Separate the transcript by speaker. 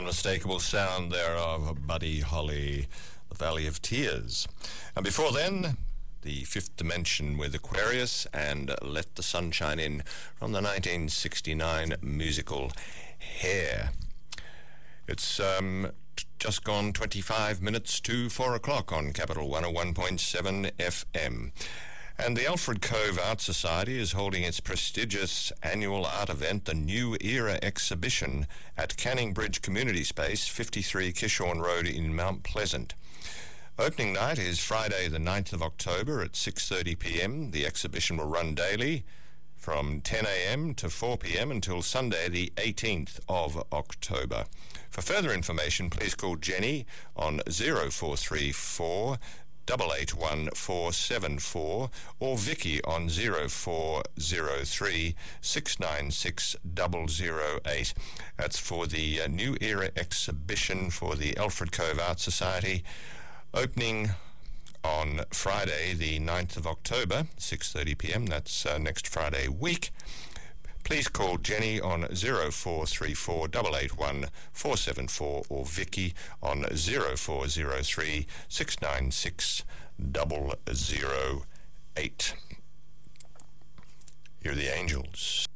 Speaker 1: unmistakable sound there of Buddy Holly, The Valley of Tears. And before then, The Fifth Dimension with Aquarius and Let the Sunshine In from the 1969 musical Hair. It's just gone 25 minutes to 4 o'clock on Capital 101.7 FM. And the Alfred Cove Art Society is holding its prestigious annual art event, the New Era Exhibition, at Canning Bridge Community Space, 53 Kishorn Road in Mount Pleasant. Opening night is Friday the 9th of October at 6:30 p.m. The exhibition will run daily from 10 a.m. to 4 p.m. until Sunday the 18th of October. For further information, please call Jenny on 0434 881474 or Vicky on 0403 696 008. That's for the New Era Exhibition for the Alfred Cove Art Society, opening on Friday the 9th of October, 6:30 p.m. That's next Friday week. Please call Jenny on 0434 881 474 or Vicky on 0403 696 008. Here are the Angels.